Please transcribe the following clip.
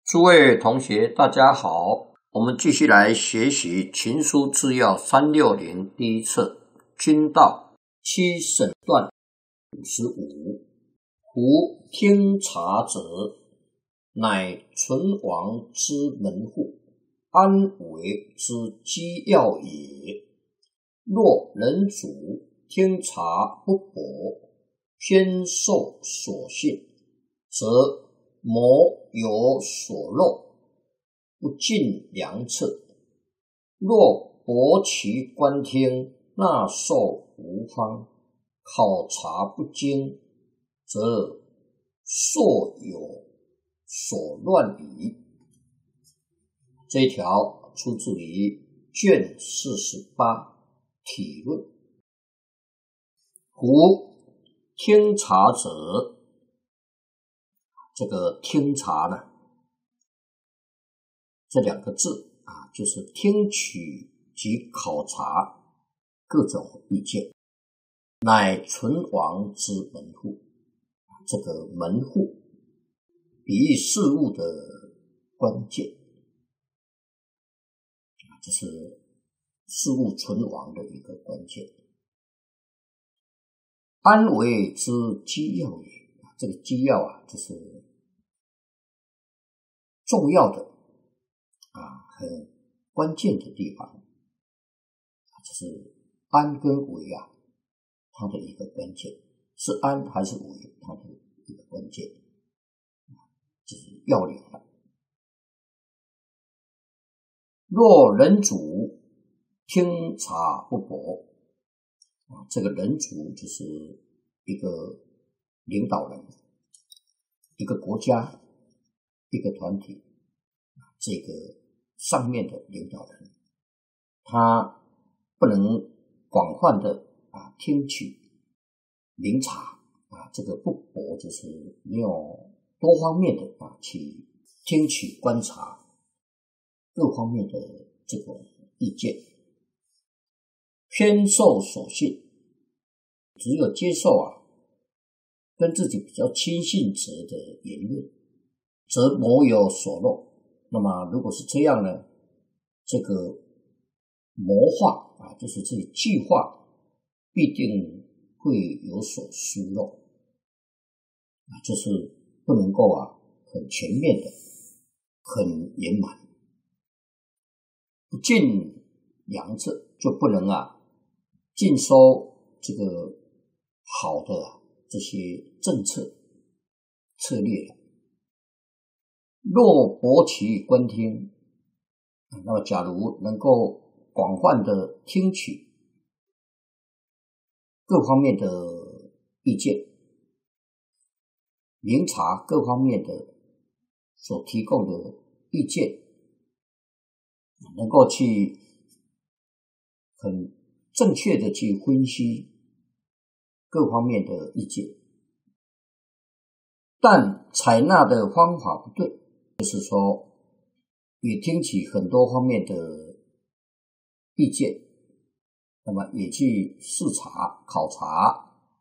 诸位同学，大家好，我们继续来学习《秦书治要360》第一册君道七审段55。夫听察者，乃存亡之门户，安危之机要也。若人主听察不博，偏受所信，则谋有所漏，不尽良策。若博其观听，纳受无方，考察不精，则硕有所乱矣。这一条出自于卷48体论。夫听察者，这个听察呢，这两个字就是听取及考察各种意见，乃存亡之门户。这个门户比喻事物的关键，这是事物存亡的一个关键。安危之机要也，这个机要就是重要的很关键的地方，这是安跟危它的一个关键，是安还是危，它的一个关键，就是要领了。若人主听察不博，这个人主就是一个领导人，一个国家，一个团体，这个上面的领导人，他不能广泛的听取明察这个不博就是没有多方面的去听取观察各方面的这个意见，偏受所信，只有接受跟自己比较亲近者的言论，则谋有所漏。那么如果是这样呢，这个谋划就是这个计划必定会有所疏漏，就是不能够很全面的很圆满。不尽良策，就不能尽收这个好的这些政策策略了。若博其观听，那么假如能够广泛的听取各方面的意见，明察各方面的所提供的意见，能够去很正确的去分析各方面的意见，但采纳的方法不对，就是说也听取很多方面的意见，那么也去视察考察，